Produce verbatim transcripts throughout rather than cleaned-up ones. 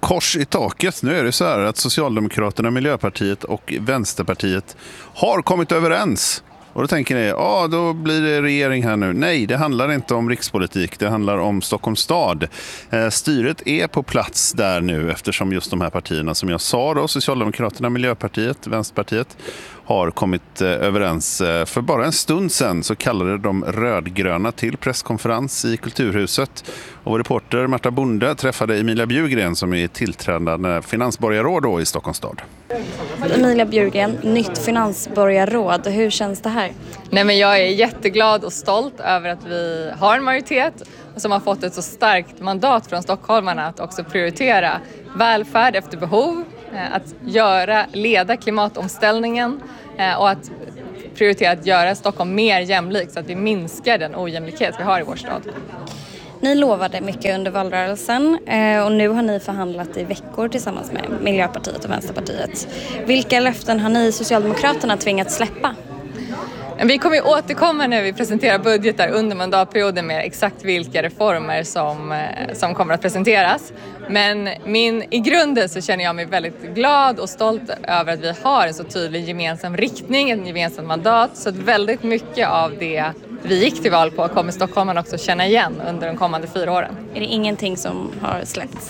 kors i taket. Nu är det så här att Socialdemokraterna, Miljöpartiet och Vänsterpartiet har kommit överens. Och då tänker ni, ja då blir det regering här nu. Nej, det handlar inte om rikspolitik, det handlar om Stockholms stad. Eh, styret är på plats där nu eftersom just de här partierna som jag sa då, Socialdemokraterna, Miljöpartiet, Vänsterpartiet, har kommit eh, överens. Eh, för bara en stund sedan så kallade de rödgröna till presskonferens i Kulturhuset. Och vår reporter Marta Bonde träffade Emilia Bjurgren som är tillträdande finansborgarråd då i Stockholms stad. Emilia Bjurgren, nytt finansborgarråd. Hur känns det här? Nej, men jag är jätteglad och stolt över att vi har en majoritet som har fått ett så starkt mandat från stockholmarna att också prioritera välfärd efter behov, att göra, leda klimatomställningen och att prioritera att göra Stockholm mer jämlikt så att vi minskar den ojämlikhet vi har i vår stad. Ni lovade mycket under valrörelsen och nu har ni förhandlat i veckor tillsammans med Miljöpartiet och Vänsterpartiet. Vilka löften har ni Socialdemokraterna tvingats släppa? Vi kommer att återkomma när vi presenterar budgetar under mandatperioden med exakt vilka reformer som, som kommer att presenteras. Men min, i grunden så känner jag mig väldigt glad och stolt över att vi har en så tydlig gemensam riktning, en gemensam mandat. Så att väldigt mycket av det vi gick till val på kommer stockholmarna också känna igen under de kommande fyra åren. Är det ingenting som har släppts?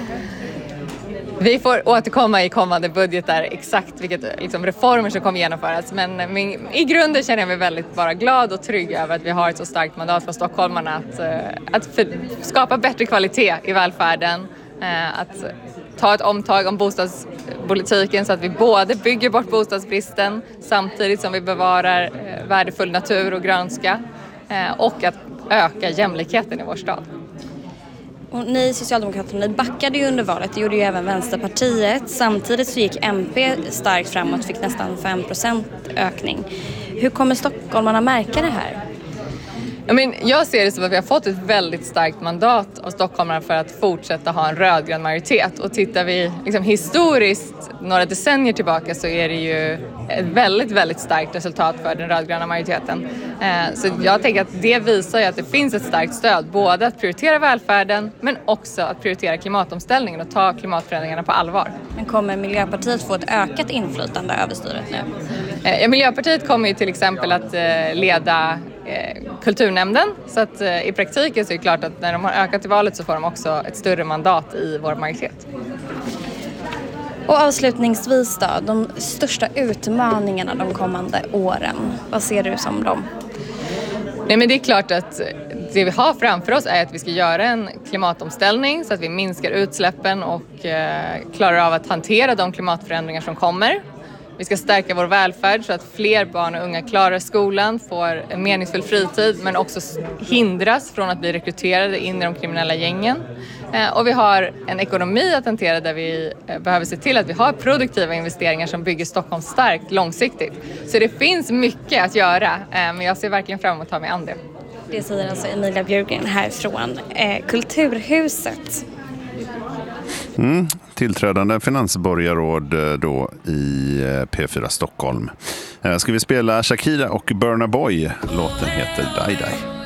Vi får återkomma i kommande budgetar exakt vilka liksom, reformer som kommer genomföras. Men min, i grunden känner jag mig väldigt bara glad och trygg över att vi har ett så starkt mandat från stockholmarna att, att för, skapa bättre kvalitet i välfärden. Att ta ett omtag om bostadspolitiken så att vi både bygger bort bostadsbristen samtidigt som vi bevarar värdefull natur och grönska. Och att öka jämlikheten i vår stad. Och ni Socialdemokraterna, ni backade ju under valet, det gjorde ju även Vänsterpartiet. Samtidigt så gick M P starkt framåt, fick nästan fem procent ökning. Hur kommer stockholmarna märka det här? Jag, men, jag ser det som att vi har fått ett väldigt starkt mandat av stockholmarna för att fortsätta ha en rödgrön majoritet. Och tittar vi liksom, historiskt några decennier tillbaka så är det ju ett väldigt, väldigt starkt resultat för den rödgröna majoriteten. Eh, så jag tänker att det visar ju att det finns ett starkt stöd både att prioritera välfärden men också att prioritera klimatomställningen och ta klimatförändringarna på allvar. Men kommer Miljöpartiet få ett ökat inflytande över styret nu? Eh, Miljöpartiet kommer ju till exempel att eh, leda eh, kulturnämnden så att eh, i praktiken så är det klart att när de har ökat i valet så får de också ett större mandat i vår majoritet. Och avslutningsvis då, de största utmaningarna de kommande åren, vad ser du som dem? Nej, men det är klart att det vi har framför oss är att vi ska göra en klimatomställning så att vi minskar utsläppen och eh, klarar av att hantera de klimatförändringar som kommer. Vi ska stärka vår välfärd så att fler barn och unga klarar skolan, får en meningsfull fritid men också hindras från att bli rekryterade in i de kriminella gängen. Och vi har en ekonomi att hantera där vi behöver se till att vi har produktiva investeringar som bygger Stockholm starkt långsiktigt. Så det finns mycket att göra, men jag ser verkligen fram emot att ta mig an det. Det säger alltså Emilia Bjurgren här från eh, Kulturhuset. Mm, tillträdande finansborgarråd då i P fyra Stockholm. Ska vi spela Shakira och Burna Boy? Låten heter Die Die.